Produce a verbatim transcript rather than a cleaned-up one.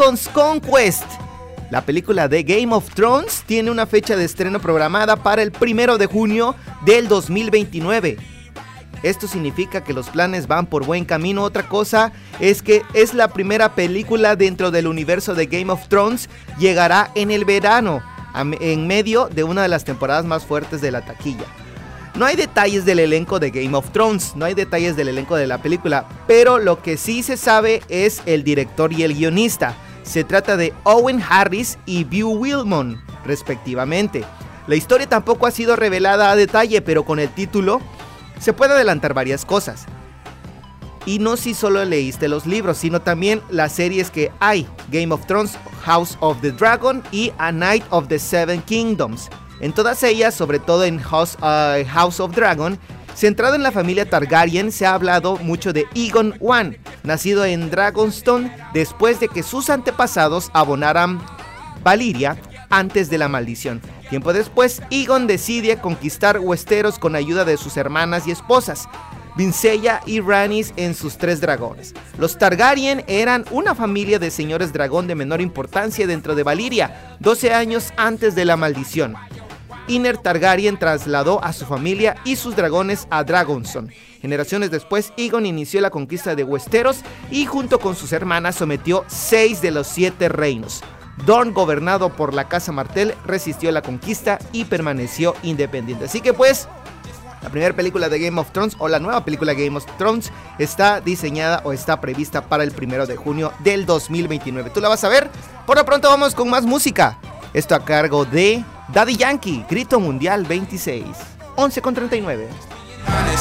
Dragon's Conquest. La película de Game of Thrones tiene una fecha de estreno programada para el primero de junio del dos mil veintinueve. Esto significa que los planes van por buen camino. Otra cosa es que es la primera película dentro del universo de Game of Thrones. Llegará en el verano, en medio de una de las temporadas más fuertes de la taquilla. No hay detalles del elenco de Game of Thrones, no hay detalles del elenco de la película, pero lo que sí se sabe es el director y el guionista. Se trata de Owen Harris y Beau Wilmot, respectivamente. La historia tampoco ha sido revelada a detalle, pero con el título se puede adelantar varias cosas. Y no si solo leíste los libros, sino también las series que hay: Game of Thrones, House of the Dragon y A Night of the Seven Kingdoms. En todas ellas, sobre todo en House, uh, House of Dragon, centrado en la familia Targaryen, se ha hablado mucho de Aegon I, nacido en Dragonstone después de que sus antepasados abonaran Valyria antes de la maldición. Tiempo después, Aegon decide conquistar Westeros con ayuda de sus hermanas y esposas, Visenya y Rhaenys, en sus tres dragones. Los Targaryen eran una familia de señores dragón de menor importancia dentro de Valyria, doce años antes de la maldición. Aenys Targaryen trasladó a su familia y sus dragones a Dragonstone. Generaciones después, Aegon inició la conquista de Westeros y junto con sus hermanas sometió seis de los siete reinos. Dorne, gobernado por la Casa Martell, resistió la conquista y permaneció independiente. Así que pues, la primera película de Game of Thrones, o la nueva película de Game of Thrones, está diseñada o está prevista para el primero de junio del dos mil veintinueve. ¿Tú la vas a ver? Por lo pronto vamos con más música. Esto a cargo de Daddy Yankee, Grito Mundial veintiséis, once con treinta y nueve.